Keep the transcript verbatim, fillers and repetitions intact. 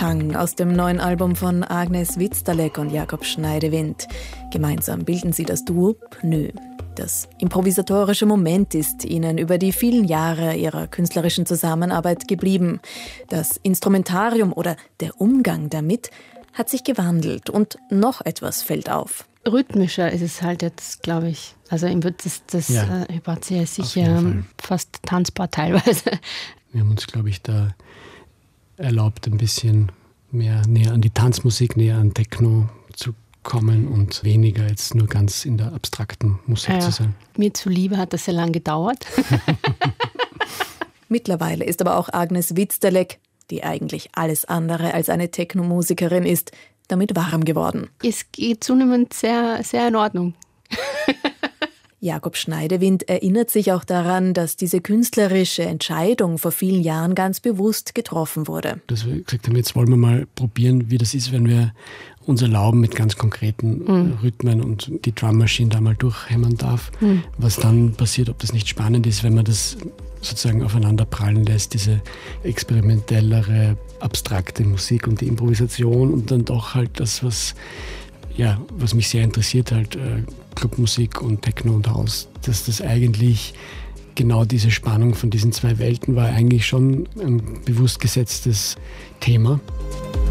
Tang aus dem neuen Album von Agnes Witzterleck und Jakob Schneidewind. Gemeinsam bilden sie das Duo Pneu. Das improvisatorische Moment ist ihnen über die vielen Jahre ihrer künstlerischen Zusammenarbeit geblieben. Das Instrumentarium oder der Umgang damit hat sich gewandelt und noch etwas fällt auf. Rhythmischer ist es halt jetzt, glaube ich. Also das, das ja, äh, Hyprazia ist sicher fast tanzbar teilweise. Wir haben uns, glaube ich, da erlaubt, ein bisschen mehr näher an die Tanzmusik, näher an Techno zu kommen und weniger jetzt nur ganz in der abstrakten Musik ja, zu sein. Mir zuliebe hat das sehr lange gedauert. Mittlerweile ist aber auch Agnes Witzterleck, die eigentlich alles andere als eine Techno-Musikerin ist, damit warm geworden. Es geht zunehmend sehr, sehr in Ordnung. Jakob Schneidewind erinnert sich auch daran, dass diese künstlerische Entscheidung vor vielen Jahren ganz bewusst getroffen wurde. Dass wir gesagt haben, jetzt wollen wir mal probieren, wie das ist, wenn wir uns erlauben mit ganz konkreten mhm. Rhythmen und die Drum Machine da mal durchhämmern darf. Mhm. Was dann passiert, ob das nicht spannend ist, wenn man das sozusagen aufeinander prallen lässt, diese experimentellere, abstrakte Musik und die Improvisation und dann doch halt das, was ja, was mich sehr interessiert, halt äh, Clubmusik und Techno und House, dass das eigentlich genau diese Spannung von diesen zwei Welten war eigentlich schon ein bewusst gesetztes Thema.